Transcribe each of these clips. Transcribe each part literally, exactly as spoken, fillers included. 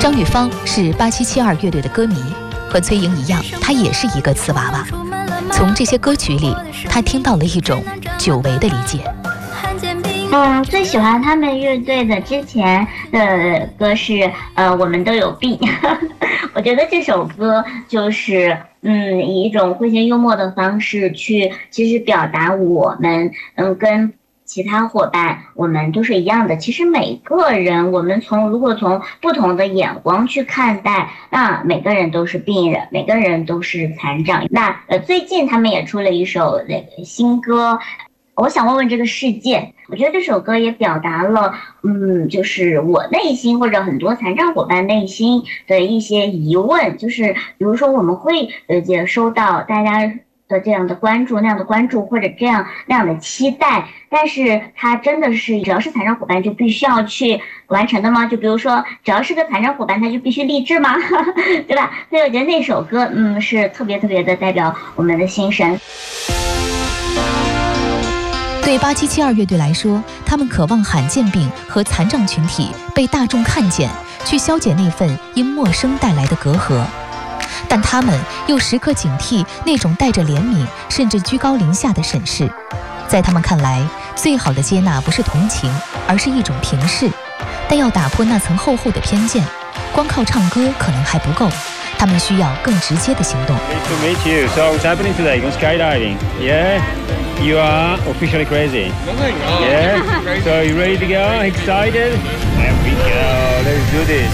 张玉芳是八七七二乐队的歌迷，和崔莹一样，她也是一个瓷娃娃。从这些歌曲里，她听到了一种久违的理解。 嗯，最喜欢他们乐队的之前的歌是呃我们都有病。我觉得这首歌就是嗯以一种诙谐幽默的方式去其实表达我们嗯跟其他伙伴我们都是一样的。其实每个人我们从如果从不同的眼光去看待，那每个人都是病人，每个人都是残障。那呃最近他们也出了一首那个新歌，我想问问这个世界。我觉得这首歌也表达了嗯就是我内心或者很多残障伙伴内心的一些疑问，就是比如说我们会呃也收到大家的这样的关注那样的关注或者这样那样的期待，但是它真的是只要是残障伙伴就必须要去完成的吗？就比如说只要是个残障伙伴他就必须励志吗？对吧？所以我觉得那首歌嗯是特别特别的代表我们的心声。 对八七七二乐队来说，他们渴望罕见病和残障群体被大众看见，去消解那份因陌生带来的隔阂。但他们又时刻警惕那种带着怜悯甚至居高临下的审视。在他们看来，最好的接纳不是同情，而是一种平视。但要打破那层厚厚的偏见，光靠唱歌可能还不够，他们需要更直接的行动。 Nice to meet you. So what's happening today? You're going skydiving? Yeah? You are officially crazy. Yeah? So you ready to go? Excited? There we go. Let's do this.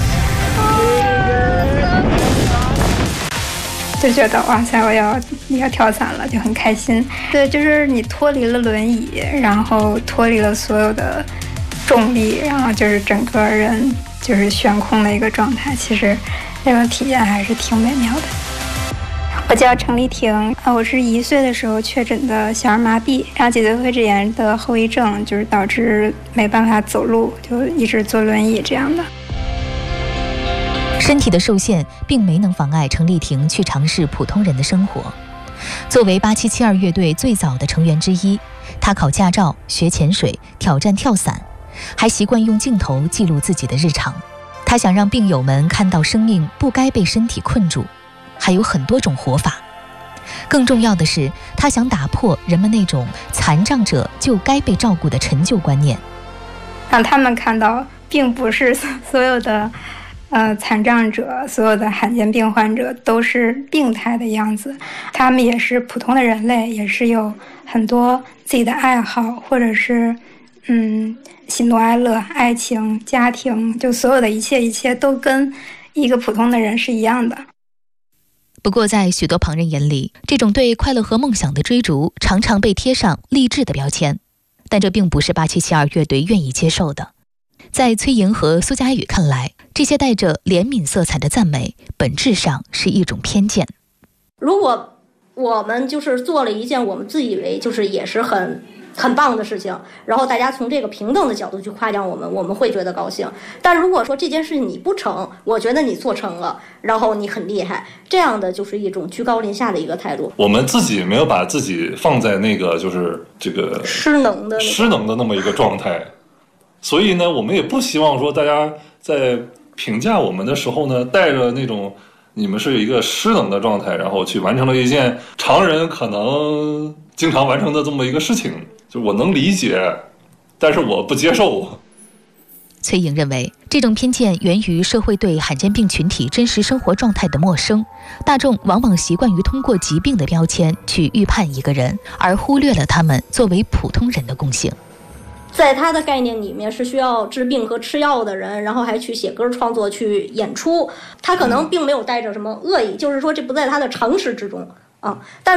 就觉得哇塞，我要要跳伞了，就很开心。对，就是你脱离了轮椅，然后脱离了所有的重力，然后就是整个人就是悬空的一个状态。其实这种体验还是挺美妙的。我叫程丽婷，我是一岁的时候确诊的小儿麻痹，然后脊髓灰质炎的后遗症就是导致没办法走路，就一直坐轮椅这样的。 身体的受限并没能妨碍程丽婷去尝试普通人的生活。作为八七七二乐队最早的成员之一，她考驾照、学潜水、挑战跳伞，还习惯用镜头记录自己的日常。她想让病友们看到生命不该被身体困住，还有很多种活法。更重要的是，她想打破人们那种残障者就该被照顾的陈旧观念， 让他们看到并不是所有的呃，残障者，所有的罕见病患者都是病态的样子，他们也是普通的人类，也是有很多自己的爱好，或者是嗯喜怒哀乐、爱情、家庭，就所有的一切一切都跟一个普通的人是一样的。 不过在许多旁人眼里，这种对快乐和梦想的追逐常常被贴上励志的标签，但这并不是八七七二乐队愿意接受的。在崔莹和苏佳宇看来，这些带着怜悯色彩的赞美本质上是一种偏见。 如果我们就是做了一件我们自以为就是也是很很棒的事情，然后大家从这个平等的角度去夸奖我们，我们会觉得高兴。但如果说这件事情你不成，我觉得你做成了，然后你很厉害，这样的就是一种居高临下的一个态度。 我们自己没有把自己放在那个就是这个失能的失能的那么一个状态，所以呢，我们也不希望说大家在评价我们的时候呢，带着那种你们是一个失能的状态，然后去完成了一件常人可能经常完成的这么一个事情。就我能理解，但是我不接受。 崔莹认为，这种偏见源于社会对罕见病群体真实生活状态的陌生，大众往往习惯于通过疾病的标签去预判一个人，而忽略了他们作为普通人的共性。 在他的概念里面是需要治病和吃药的人，然后还去写歌创作去演出，他可能并没有带着什么恶意，就是说这不在他的常识之中啊。但